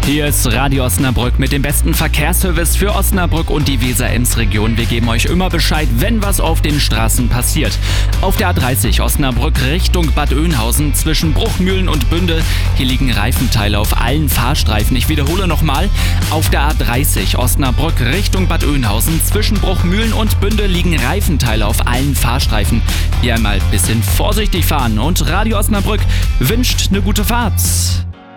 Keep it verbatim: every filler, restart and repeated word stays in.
Hier ist Radio Osnabrück mit dem besten Verkehrsservice für Osnabrück und die Weser-Ems-Region. Wir geben euch immer Bescheid, wenn was auf den Straßen passiert. Auf der A dreißig Osnabrück Richtung Bad Oeynhausen zwischen Bruchmühlen und Bünde. Hier liegen Reifenteile auf allen Fahrstreifen. Ich wiederhole nochmal. Auf der A dreißig Osnabrück Richtung Bad Oeynhausen zwischen Bruchmühlen und Bünde liegen Reifenteile auf allen Fahrstreifen. Hier einmal ein bisschen vorsichtig fahren und Radio Osnabrück wünscht eine gute Fahrt.